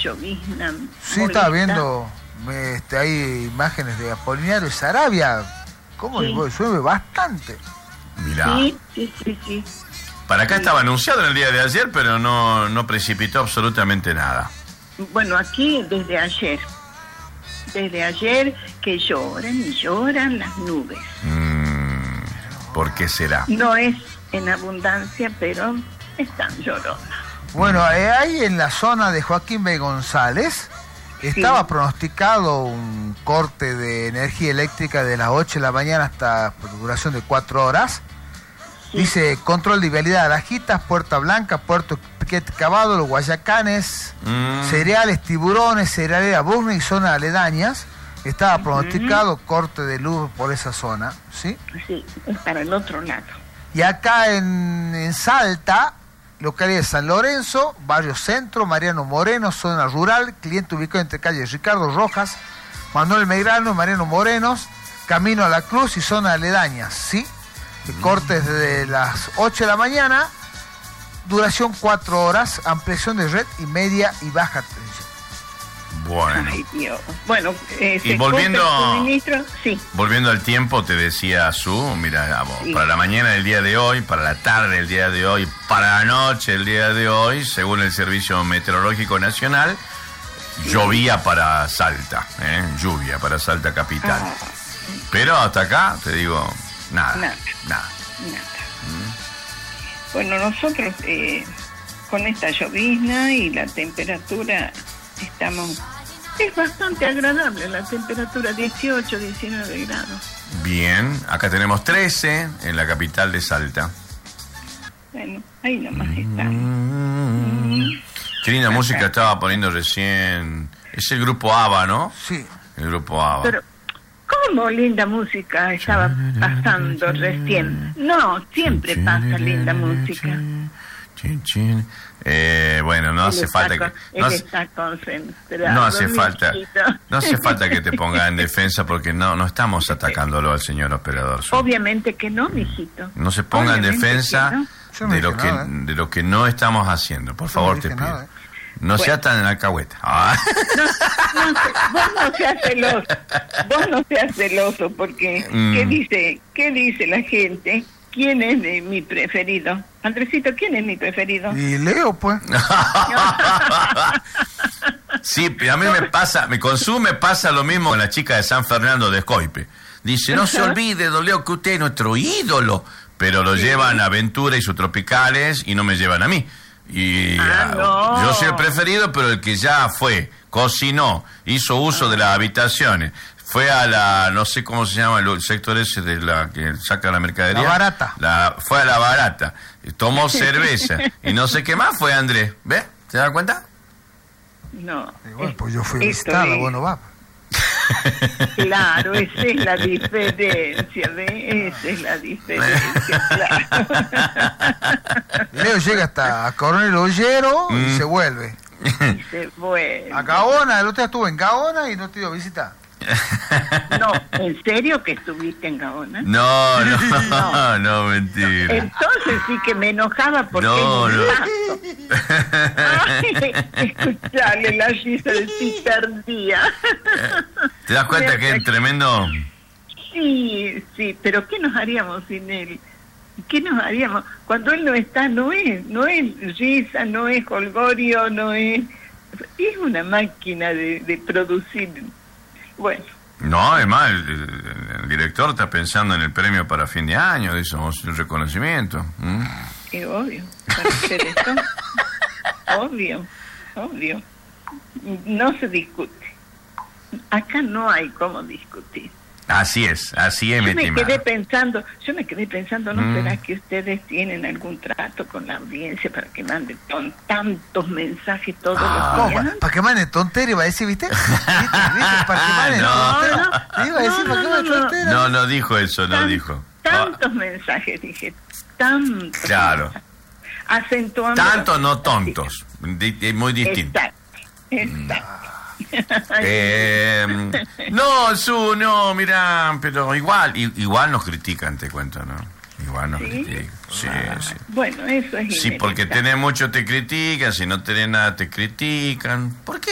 llovizna. Sí, molesta. estaba viendo hay imágenes de Apolinario y Sarabia. ¿Cómo Sí. llueve bastante? Mirá. Sí. Para acá estaba anunciado en el día de ayer, pero no precipitó absolutamente nada. Bueno, aquí desde ayer que lloran y lloran las nubes. ¿Por qué será? No es en abundancia, pero están lloronas. Bueno, ahí en la zona de Joaquín B. González estaba pronosticado un corte de energía eléctrica de las 8 de la mañana hasta duración de 4 horas. Sí. Dice, control de vialidad de Alajitas, Puerta Blanca, Puerto Piquete Cavado, Los Guayacanes, cereales, Tiburones, cerealera Burne y zonas aledañas. Estaba pronosticado corte de luz por esa zona, ¿sí? Sí, es para el otro lado. Y acá en Salta, localidad de San Lorenzo, barrio Centro, Mariano Moreno, zona rural, cliente ubicado entre calles Ricardo Rojas, Manuel Medrano, Mariano Morenos, camino a la Cruz y zonas aledañas, ¿sí? Cortes desde las 8 de la mañana, duración 4 horas, ampliación de red y media y baja tensión. Bueno. Ay, Dios. Bueno, Y volviendo sí. al tiempo, te decía mira, Sí. para la mañana del día de hoy, para la tarde del día de hoy, para la noche del día de hoy, según el Servicio Meteorológico Nacional, llovía para Salta, lluvia para Salta capital. Pero hasta acá, te digo, nada. Bueno, nosotros con esta llovizna y la temperatura es bastante agradable, la temperatura 18, 19 grados. Bien, acá tenemos 13 en la capital de Salta. Bueno, ahí nomás está. Qué linda música estaba poniendo recién. Es el grupo ABBA, ¿no? Sí. El grupo ABBA. Pero, ¿cómo linda música estaba pasando recién? No, siempre pasa linda música. Bueno, no hace falta que no hace falta que te pongas en defensa, porque no estamos atacándolo al señor operador. Obviamente que no, mijito. No se ponga en defensa de lo que no estamos haciendo, por favor, te pido. No sea tan alcahueta. Vos no seas celoso, porque ¿qué dice la gente? ¿Quién es mi preferido? Andresito, ¿quién es mi preferido? Y Leo, pues. Sí, a mí me pasa lo mismo con la chica de San Fernando de Escoipe. Dice, no se olvide, don Leo, que usted es nuestro ídolo. Pero lo llevan a Aventura y sus tropicales y no me llevan a mí. Y no. Yo soy el preferido, pero el que ya fue, cocinó, hizo uso de las habitaciones, fue a la, no sé cómo se llama el sector ese de la que saca la mercadería. La barata. Fue a la barata, tomó cerveza y no sé qué más fue Andrés. ¿Ves? ¿Te das cuenta? No. Bueno, pues yo fui a visitarla, bueno, va. Claro, esa es la diferencia, ¿ves? Esa es la diferencia, claro. Leo llega hasta Coronel Ollero y se vuelve. Y se vuelve. A Gaona, el otro día estuvo en Gaona y no te dio visita. No, ¿en serio que estuviste en Gaona? No, mentira. Entonces sí que me enojaba porque No. escucharle la risa de picardía. ¿Te das cuenta que es tremendo? Sí, pero ¿qué nos haríamos sin él? ¿Qué nos haríamos? Cuando él no está, no es risa, no es jolgorio, es una máquina de producir. Bueno. No, además, el director está pensando en el premio para fin de año, dice, un reconocimiento. Es obvio, para hacer esto. Obvio. No se discute. Acá no hay cómo discutir. Así es, Yo me quedé pensando, ¿no será que ustedes tienen algún trato con la audiencia para que manden tantos mensajes todos los días? ¿Para que manden tontería? ¿Va a decir, viste? ¿Para que manden tontería? ¿Te iba a decir para que manden tontería? No dijo eso, no dijo. Tantos mensajes, dije, tantos. Claro. Mensajes. Acentuando. Tantos, no tontos. Es muy distinto. Exacto. No, mira, pero igual nos critican, te cuento, ¿no? Igual nos critican. Sí. Bueno, eso es sí, porque tenés mucho te critican, si no tenés nada te critican. ¿Por qué